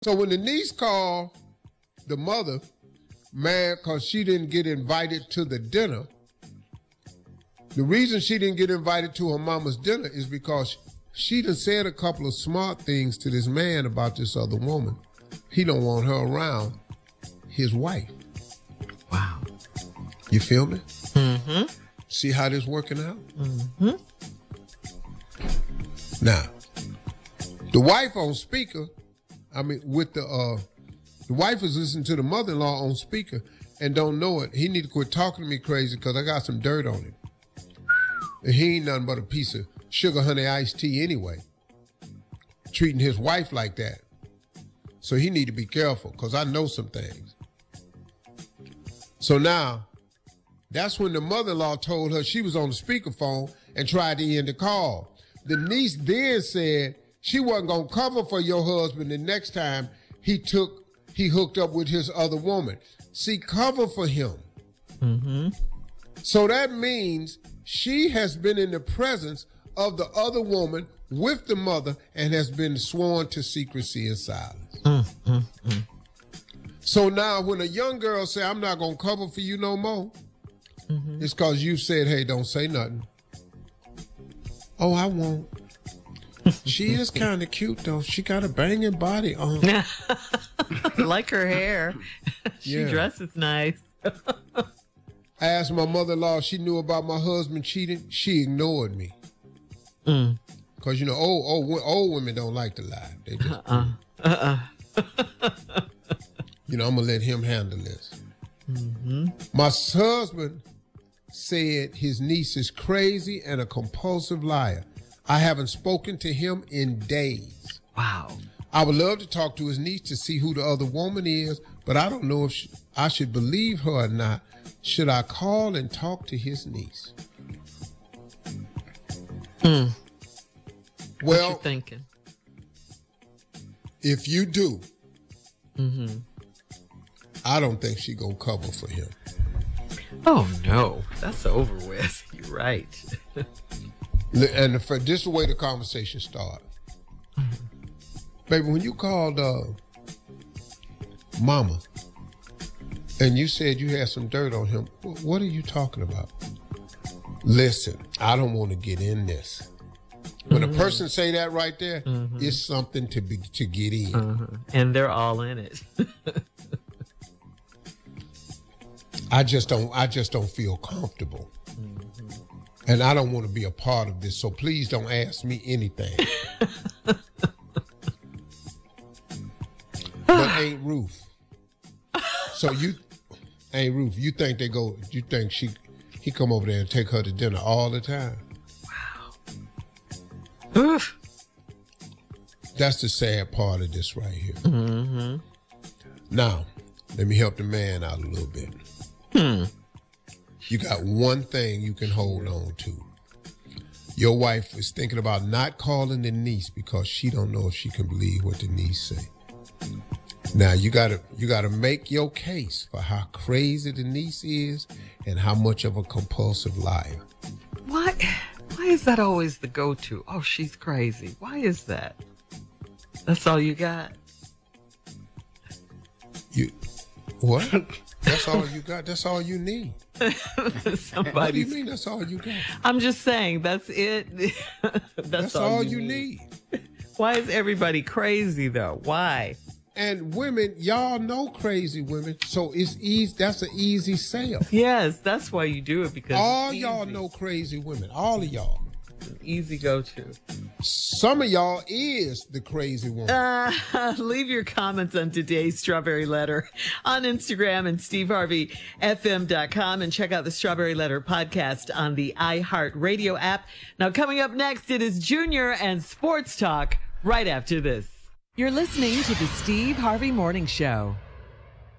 So when the niece called the mother, mad because she didn't get invited to the dinner, the reason she didn't get invited to her mama's dinner is because she done said a couple of smart things to this man about this other woman. He don't want her around his wife. Wow. You feel me? Mm-hmm. See how this working out? Mm-hmm. Now, the wife on speaker, the wife is listening to the mother-in-law on speaker and don't know it. He need to quit talking to me crazy because I got some dirt on him. And he ain't nothing but a piece of sugar honey iced tea anyway. Treating his wife like that. So he need to be careful because I know some things. So now, that's when the mother-in-law told her she was on the speakerphone and tried to end the call. The niece then said she wasn't going to cover for your husband the next time he hooked up with his other woman. See, cover for him. Mm-hmm. So that means she has been in the presence of the other woman with the mother and has been sworn to secrecy and silence. So now when a young girl say, I'm not going to cover for you no more, it's because you said, hey, don't say nothing. Oh, I won't. She is kind of cute, though. She got a banging body on. Like her hair. She dresses nice. I asked my mother-in-law if she knew about my husband cheating. She ignored me. Because, old women don't like to lie. They just I'm going to let him handle this. My husband said his niece is crazy and a compulsive liar. I haven't spoken to him in days. Wow. I would love to talk to his niece to see who the other woman is, but I don't know if I should believe her or not. Should I call and talk to his niece? What Well, you thinking? if you do, I don't think she gonna cover for him. Oh, no. That's over with. You're right. And this is the way the conversation started. Baby, when you called mama and you said you had some dirt on him, what are you talking about? Listen, I don't want to get in this. When a person say that right there, it's something to get in. And they're all in it. I just don't feel comfortable. And I don't want to be a part of this, so please don't ask me anything. But Aunt Ruth. So you think he come over there and take her to dinner all the time? Wow. That's the sad part of this right here. Now, let me help the man out a little bit. You got one thing you can hold on to. Your wife is thinking about not calling the niece because she don't know if she can believe what the niece say. Now you gotta make your case for how crazy the niece is and how much of a compulsive liar. Why is that always the go-to? Oh, she's crazy. Why is that? That's all you got? What? That's all you got? That's all you need? What do you mean that's all you got? I'm just saying, that's it. That's all you need. Why is everybody crazy, though? Why? And women, y'all know crazy women, so it's easy. That's an easy sale. Yes, that's why you do it, because all y'all know crazy women. All of y'all. Easy go-to. Some of y'all is the crazy woman. Leave your comments on today's Strawberry Letter on Instagram and SteveHarveyFM.com, and check out the Strawberry Letter podcast on the iHeartRadio app. Now, coming up next, it is Junior and Sports Talk right after this. You're listening to the Steve Harvey Morning Show.